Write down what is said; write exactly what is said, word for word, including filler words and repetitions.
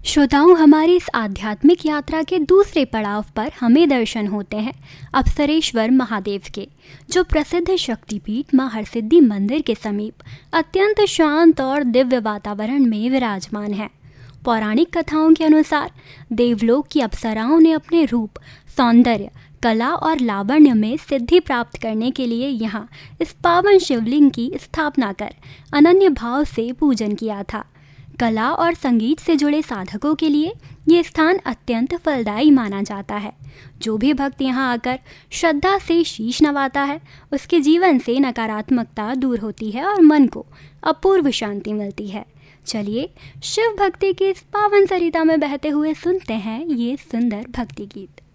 श्रोताओं, हमारी इस आध्यात्मिक यात्रा के दूसरे पड़ाव पर हमें दर्शन होते हैं अप्सरेश्वर महादेव के, जो प्रसिद्ध शक्तिपीठ मां हरसिद्धि मंदिर के समीप अत्यंत शांत और दिव्य वातावरण में विराजमान है। पौराणिक कथाओं के अनुसार देवलोक की अप्सराओं ने अपने रूप, सौंदर्य, कला और लावण्य में सिद्धि प्राप्त करने के लिए यहाँ इस पावन शिवलिंग की स्थापना कर अनन्य भाव से पूजन किया था। कला और संगीत से जुड़े साधकों के लिए ये स्थान अत्यंत फलदायी माना जाता है। जो भी भक्त यहाँ आकर श्रद्धा से शीश नवाता है, उसके जीवन से नकारात्मकता दूर होती है और मन को अपूर्व शांति मिलती है। चलिए शिव भक्ति की इस पावन सरिता में बहते हुए सुनते हैं ये सुंदर भक्ति गीत।